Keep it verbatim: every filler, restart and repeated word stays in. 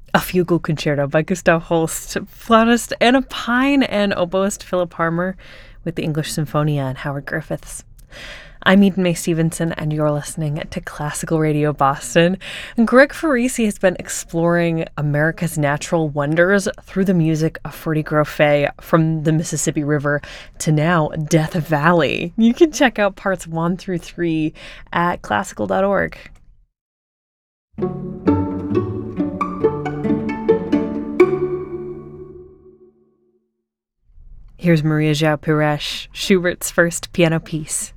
A Fugal Concerto by Gustav Holst, flautist Anna Pine, and oboist Philip Harmer, with the English Sinfonia and Howard Griffiths. I'm Eden Mae Stevenson, and you're listening to Classical Radio Boston. Greg Farisi has been exploring America's natural wonders through the music of Freddie Grofé, from the Mississippi River to now Death Valley. You can check out parts one through three at classical dot org. Here's Maria João Pires, Schubert's first piano piece.